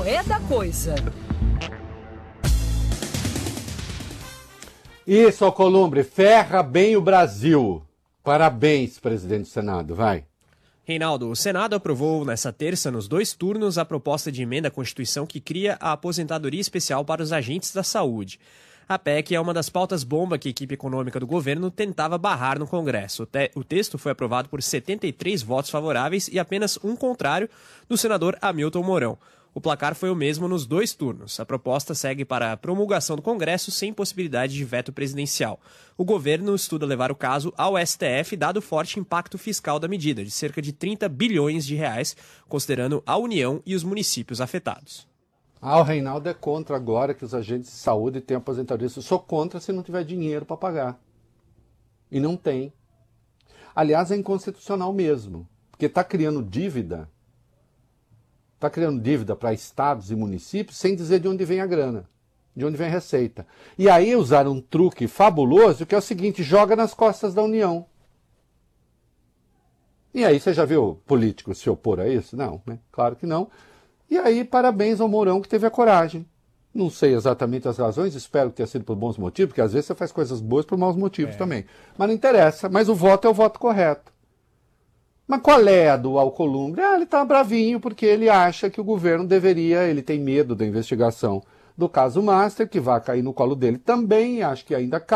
qual é da coisa. Isso, Alcolumbre, ferra bem o Brasil. Parabéns, presidente do Senado, vai. Reinaldo, o Senado aprovou nesta terça, nos 2 turnos, a proposta de emenda à Constituição que cria a aposentadoria especial para os agentes da saúde. A PEC é uma das pautas-bomba que a equipe econômica do governo tentava barrar no Congresso. O texto foi aprovado por 73 votos favoráveis e apenas um contrário, do senador Hamilton Mourão. O placar foi o mesmo nos 2 turnos. A proposta segue para a promulgação do Congresso sem possibilidade de veto presidencial. O governo estuda levar o caso ao STF, dado o forte impacto fiscal da medida, de cerca de 30 bilhões de reais, considerando a União e os municípios afetados. O Reinaldo é contra agora que os agentes de saúde tenham aposentadoria. Eu sou contra se não tiver dinheiro para pagar. E não tem. Aliás, é inconstitucional mesmo, porque está criando dívida. Está criando dívida para estados e municípios sem dizer de onde vem a grana, de onde vem a receita. E aí usaram um truque fabuloso, que é o seguinte: joga nas costas da União. E aí você já viu político se opor a isso? Não, né? Claro que não. E aí parabéns ao Mourão que teve a coragem. Não sei exatamente as razões, espero que tenha sido por bons motivos, porque às vezes você faz coisas boas por maus motivos também. Mas não interessa, mas o voto é o voto correto. Mas qual é a do Alcolumbre? Ele está bravinho porque ele acha que o governo deveria, ele tem medo da investigação do caso Master, que vai cair no colo dele também, acho que ainda cai.